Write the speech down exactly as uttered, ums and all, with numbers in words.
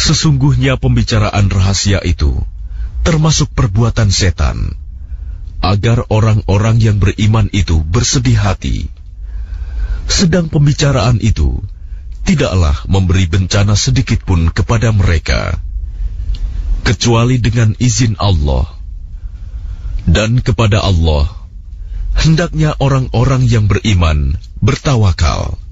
Sesungguhnya pembicaraan rahasia itu termasuk perbuatan setan, agar orang-orang yang beriman itu bersedih hati. Sedang pembicaraan itu tidaklah memberi bencana sedikit pun kepada mereka, kecuali dengan izin Allah. Dan kepada Allah hendaknya orang-orang yang beriman bertawakal.